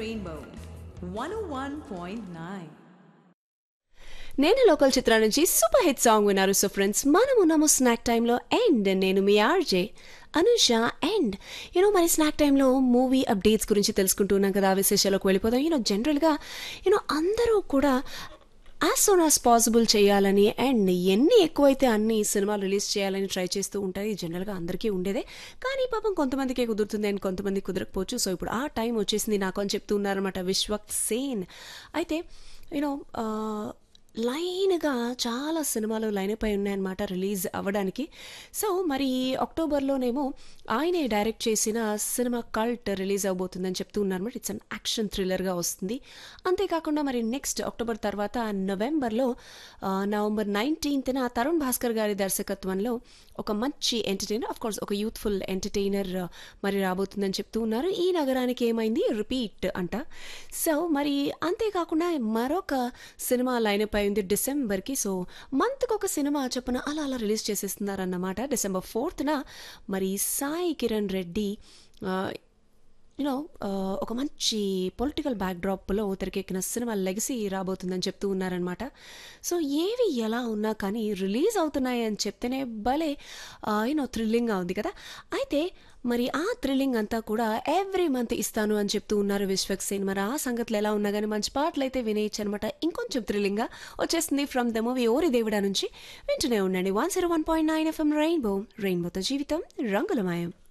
Rainbow 101.9. నేను local చిత్రం నుంచి సూపర్ హిట్ సాంగ్ విన్నారు. సో ఫ్రెండ్స్, మనం ఉన్నాము స్నాక్ టైంలో అండ్ నేను మీ ఆర్జే అనుష. అండ్ మరి స్నాక్ టైంలో మూవీ అప్డేట్స్ గురించి తెలుసుకుంటున్నాం కదా. విశేషాలకు వెళ్ళిపోదాం. జనరల్గా అందరూ కూడా యాజ్ సూన్ యాజ్ పాసిబుల్ చేయాలని అండ్ ఎన్ని ఎక్కువైతే అన్ని సినిమాలు రిలీజ్ చేయాలని ట్రై చేస్తూ ఉంటాయి. జనరల్గా అందరికీ ఉండేదే, కానీ పాపం కొంతమందికే కుదురుతుంది అండ్ కొంతమంది కుదరకపోవచ్చు. సో ఇప్పుడు ఆ టైం వచ్చేసింది నాకు అని చెప్తూ ఉన్నారన్నమాట విశ్వక్ సేన్. అయితే లైన్గా చాలా సినిమాలు లైనప్ అయి ఉన్నాయన్నమాట రిలీజ్ అవ్వడానికి. సో మరి అక్టోబర్లోనేమో ఆయనే డైరెక్ట్ చేసిన సినిమా కల్ట్ రిలీజ్ అవబోతుందని చెప్తూ ఉన్నారన్నమాట. ఇట్స్ అన్ యాక్షన్ థ్రిల్లర్గా వస్తుంది. అంతేకాకుండా మరి నెక్స్ట్ అక్టోబర్ తర్వాత నవంబర్ 19న తరుణ్ భాస్కర్ గారి దర్శకత్వంలో ఒక మంచి ఎంటర్టైనర్, ఆఫ్ కోర్స్ ఒక యూత్ఫుల్ ఎంటర్టైనర్ మరి రాబోతుందని చెప్తూ ఉన్నారు. ఈ నగరానికి ఏమైంది రిపీట్ అంట. సో మరి అంతేకాకుండా మరొక సినిమా లైనప్ అయింది డిసెంబర్కి. సో మంత్కి ఒక సినిమా చొప్పున అలా అలా రిలీజ్ చేసేస్తున్నారన్నమాట. డిసెంబర్ 4న మరి సాయి కిరణ్ రెడ్డి ఒక మంచి పొలిటికల్ బ్యాక్డ్రాప్లో తెరకెక్కిన సినిమా లెగసీ రాబోతుందని చెప్తూ ఉన్నారనమాట. సో ఏవి ఎలా ఉన్నా కానీ రిలీజ్ అవుతున్నాయి అని చెప్తేనే భలే థ్రిల్లింగ్గా ఉంది కదా. అయితే మరి ఆ థ్రిల్లింగ్ అంతా కూడా ఎవ్రీ మంత్ ఇస్తాను అని చెప్తూ ఉన్నారు విశ్వక్ సేన్. మరి ఆ సంగతులు ఎలా ఉన్నా కానీ మంచి పాటలు అయితే వినేయచ్చు అనమాట. ఇంకొంచెం థ్రిల్లింగ్గా వచ్చేస్తుంది ఫ్రమ్ ద మూవీ ఓరి దేవుడా నుంచి. వింటూనే ఉండండి 101.9 FM రెయిన్బోతో జీవితం రంగులమయం.